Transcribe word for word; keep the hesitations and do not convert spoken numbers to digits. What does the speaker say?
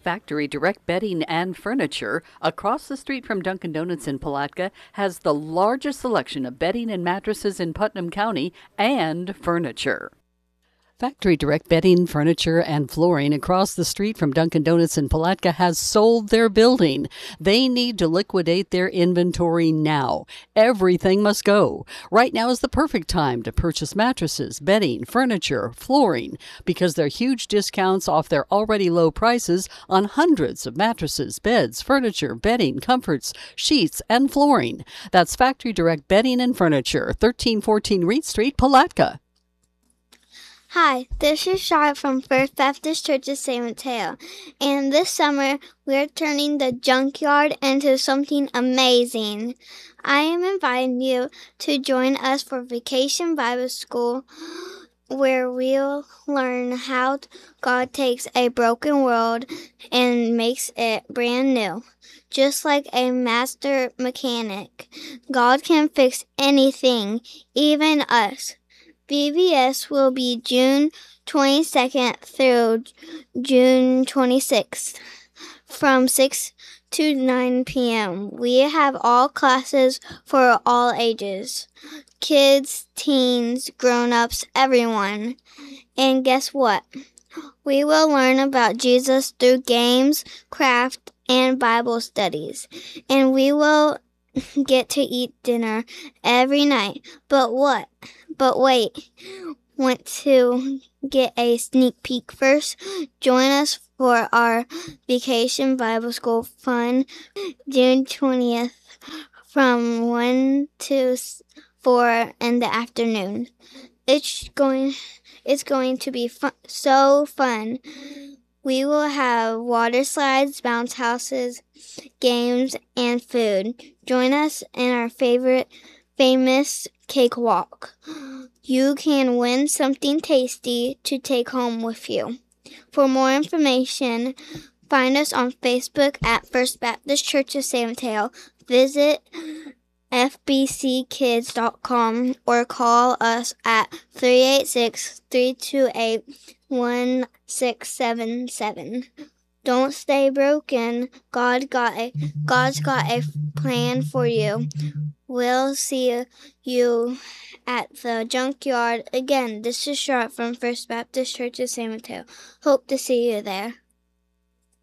Factory Direct Bedding and Furniture, across the street from Dunkin' Donuts in Palatka, has the largest selection of bedding and mattresses in Putnam County and furniture. Factory Direct Bedding, Furniture, and Flooring across the street from Dunkin' Donuts in Palatka has sold their building. They need to liquidate their inventory now. Everything must go. Right now is the perfect time to purchase mattresses, bedding, furniture, flooring, because there are huge discounts off their already low prices on hundreds of mattresses, beds, furniture, bedding, comforts, sheets, and flooring. That's Factory Direct Bedding and Furniture, thirteen fourteen Reed Street, Palatka. Hi, this is Charlotte from First Baptist Church of San Mateo, and this summer we're turning the junkyard into something amazing. I am inviting you to join us for Vacation Bible School, where we'll learn how God takes a broken world and makes it brand new. Just like a master mechanic, God can fix anything, even us. V B S will be June twenty-second through June twenty-sixth from six to nine p.m. We have all classes for all ages. Kids, teens, grown-ups, everyone. And guess what? We will learn about Jesus through games, craft, and Bible studies. And we will get to eat dinner every night. But what? But wait, want to get a sneak peek first? Join us for our Vacation Bible School Fun, June twentieth, from one to four in the afternoon. It's going, it's going to be fun, so fun. We will have water slides, bounce houses, games, and food. Join us in our favorite famous cakewalk. You can win something tasty to take home with you. For more information, find us on Facebook at First Baptist Church of San Mateo. Visit f b c kids dot com or call us at three eight six, three two eight, one six seven seven. Don't stay broken. God got a, God's got a plan for you. We'll see you at the junkyard again. This is Charlotte from First Baptist Church of San Mateo. Hope to see you there.